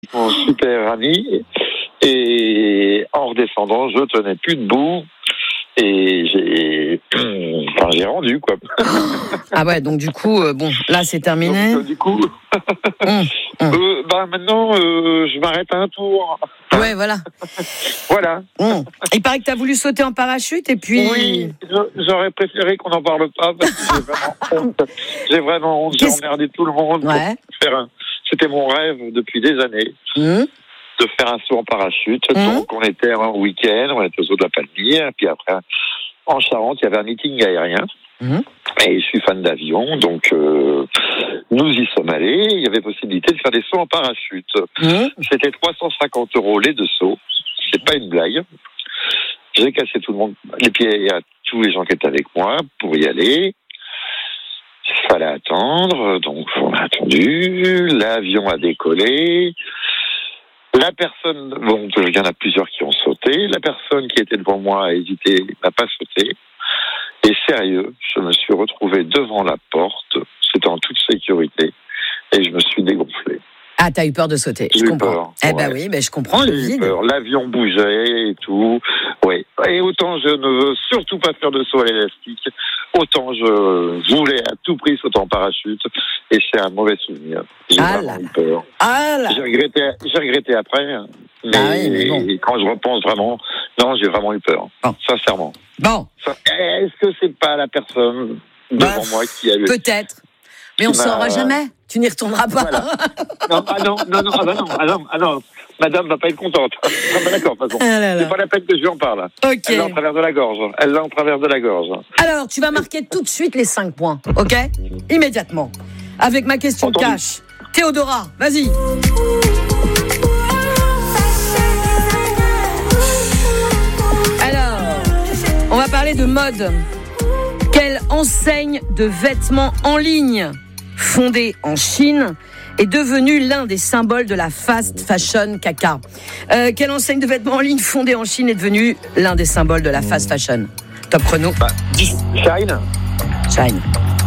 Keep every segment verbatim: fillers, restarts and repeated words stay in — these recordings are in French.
Mon super ami. Et en redescendant, je tenais plus debout. Et j'ai, enfin, j'ai rendu, quoi. Ah ouais, donc du coup, euh, bon, là, c'est terminé. Donc, euh, du coup, mmh, mmh. Euh, bah, maintenant, euh, je m'arrête à un tour. Ouais, voilà. Voilà. Mmh. Il paraît que tu as voulu sauter en parachute et puis... Oui, j'aurais préféré qu'on n'en parle pas parce que j'ai vraiment honte. J'ai vraiment honte. J'ai emmerdé tout le monde. Ouais. Pour faire un... C'était mon rêve depuis des années. Mmh. De faire un saut en parachute. Mmh. Donc, on était un week-end, on était au zoo de la Palmyre, puis après, en Charente, il y avait un meeting aérien. Mmh. Et je suis fan d'avion, donc euh, nous y sommes allés. Il y avait possibilité de faire des sauts en parachute. Mmh. C'était trois cent cinquante euros les deux sauts. C'est pas une blague. J'ai cassé tout le monde, les pieds à tous les gens qui étaient avec moi pour y aller. Il fallait attendre, donc on a attendu. L'avion a décollé. La personne, bon, il y en a plusieurs qui ont sauté. La personne qui était devant moi a hésité, n'a pas sauté. Et sérieux, je me suis retrouvé devant la porte. C'était en toute sécurité. Et je me suis dégonflé. Ah, t'as eu peur de sauter, J'ai je eu comprends. Peur, eh ouais. ben oui, ben je comprends J'ai le vide. Peur. L'avion bougeait et tout. Oui. Et autant je ne veux surtout pas faire de saut à l'élastique, autant je voulais à tout prix sauter en parachute. Et c'est un mauvais souvenir. J'ai ah vraiment là. eu peur. Ah là. J'ai regretté, j'ai regretté après. Mais, ah oui, mais bon. quand je repense vraiment, non, j'ai vraiment eu peur. Bon. Sincèrement. Bon. Est-ce que c'est pas la personne devant bah, moi qui a eu... Peut-être. Mais on ne saura jamais. Tu n'y retourneras pas. Voilà. Non, ah non, non, non, ah bah non, ah non, ah non. Madame va pas être contente. Ah bah d'accord, de toute façon. Ah là là. C'est pas la peine que je lui en parle. Okay. Elle l'a en travers de la gorge. Elle l'a en travers de la gorge. Alors, tu vas marquer tout de suite les cinq points, ok ? Immédiatement. Avec ma question Entendu. Cash. Théodora, vas-y. Alors, on va parler de mode. Quelle enseigne de vêtements en ligne fondée en Chine est devenue l'un des symboles de la fast fashion caca. Euh, quelle enseigne de vêtements en ligne fondée en Chine est devenue l'un des symboles de la fast fashion ? Top chrono. Bah, Shine. Shine.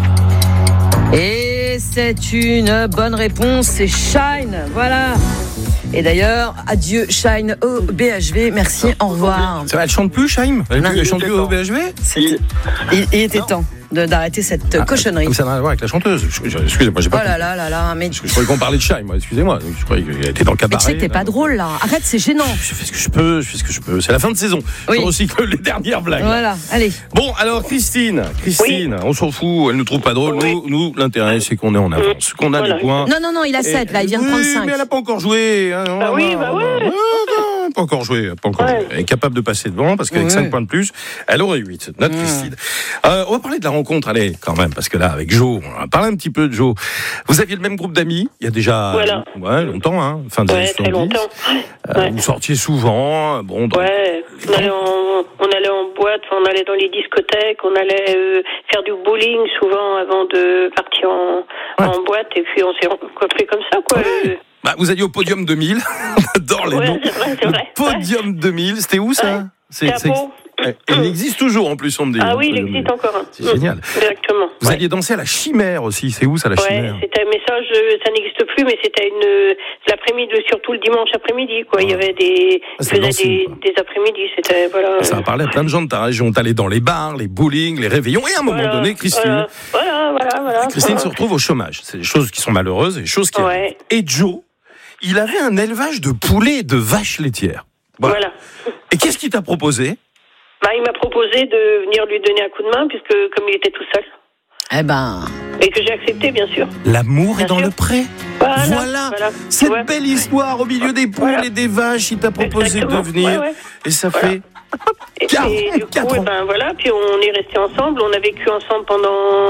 Et c'est une bonne réponse, c'est Shine. Voilà. Et d'ailleurs, adieu Shine au B H V. Merci, au revoir. Ça va, elle chante plus, Shine ? Elle, elle chante plus au B H V ? il, il, il était non. temps. De, d'arrêter cette ah, cochonnerie. Ça n'a rien à voir avec la chanteuse. Je, je, excusez-moi, j'ai pas. Oh là là là là, mais. Je, je croyais qu'on parlait de Shine, moi. Excusez-moi. Je croyais qu'elle était dans le cabaret. Mais tu sais que t'es pas drôle là. Arrête, c'est gênant. Je fais ce que je peux. Je fais ce que je peux. C'est la fin de saison. Oui. Je recycle les dernières blagues. Voilà. Allez. Bon, alors Christine, Christine, oui. On s'en fout. Elle nous trouve pas drôle. Oui. Nous, nous, l'intérêt, c'est qu'on est en avance, qu'on a voilà. des points. Non, non, non, il a sept là. Il vient de prendre cinq. Mais elle a pas encore joué. Hein, bah oui, bah ouais. Pas encore joué. Pas encore. Ouais. Elle est capable de passer devant parce qu'avec ouais. cinq points de plus, elle aurait huit. Notre mmh. Christine. Euh, on va parler de la rencontre. Allez, quand même, parce que là, avec Jo, on va parler un petit peu de Jo. Vous aviez le même groupe d'amis, il y a déjà voilà. ouais, longtemps, hein, fin des ouais, années soixante-dix. Très longtemps. Euh, ouais. Vous sortiez souvent, bon. Dans... Ouais, on allait, en, on allait en boîte, on allait dans les discothèques, on allait euh, faire du bowling souvent avant de partir en, ouais. en boîte, et puis on s'est rencontrés comme ça, quoi. Ouais. Bah, vous alliez au Podium deux mille, on adore les ouais, noms. C'est vrai, c'est vrai. Le Podium ouais. deux mille, c'était où ça? Ouais. C'est, c'est, c'est... Il existe toujours en plus, on me dit. Ah oui, il existe encore un. C'est mmh. génial. Exactement. Vous ouais. alliez danser à la Chimère aussi, c'est où ça la ouais, Chimère? C'était, mais ça, je, ça n'existe plus, mais c'était une, l'après-midi, surtout le dimanche après-midi, quoi. Ah. Il y avait des, ah, faisait dancing, des, des après-midi, c'était, voilà. Ça a parlé à plein de gens de ta région. T'allais dans les bars, les bowling, les réveillons, et à un moment voilà, donné, Christine. Voilà, voilà, voilà. voilà Christine voilà. se retrouve au chômage. C'est des choses qui sont malheureuses, des choses qui ouais. arrivent. Et Joe, il avait un élevage de poulets et de vaches laitières. Voilà. voilà. Et qu'est-ce qu'il t'a proposé? Bah, il m'a proposé de venir lui donner un coup de main, puisque comme il était tout seul. Eh ben... Et que j'ai accepté, bien sûr. L'amour bien est dans sûr. le pré. Voilà. Voilà. voilà. Cette ouais. belle histoire au milieu des poules voilà. et des vaches, il t'a proposé Exactement. de venir. Ouais, ouais. Et ça voilà. fait... Et, quatre, et du quatre coup, ans. Et ben voilà, puis on est restés ensemble, on a vécu ensemble pendant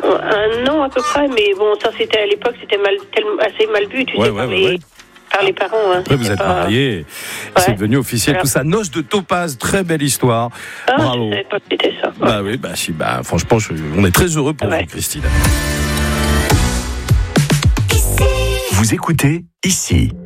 un an à peu près, mais bon, ça c'était à l'époque, c'était mal, assez mal vu, tu ouais, sais, ouais, par, ouais, les, ouais. par les parents. Hein. Après, vous êtes pas... mariés, ouais. c'est devenu officiel, voilà. tout ça. Noce de Topaz, très belle histoire. Ah, bravo. Je savais pas que c'était ça. Ouais. Bah oui, bah si, bah franchement, je, on est très heureux pour ouais. vous, Christine. Vous écoutez ici.